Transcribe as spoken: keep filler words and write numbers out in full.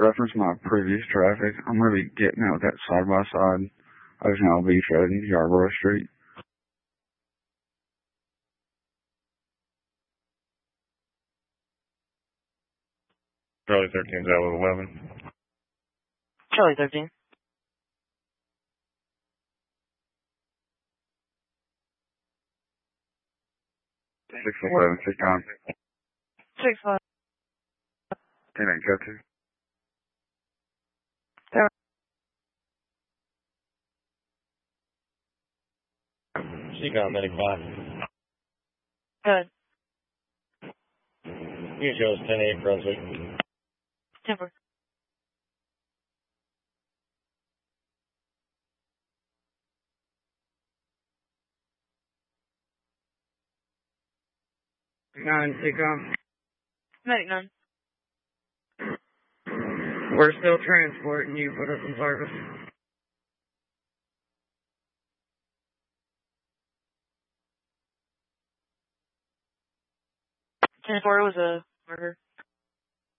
reference my previous traffic, I'm really getting out with that side by side. Ocean Beach Road and Yarborough Street. Charlie thirteen's out with eleven. Charlie thirteen. Six four seven, six nine. Six five. Ten eight go two. She got medic five. Good. You show us ten eight Brunswick. Timber. Nine, take off. Medic none. We're still transporting you, put us in service. Ten four was a murder.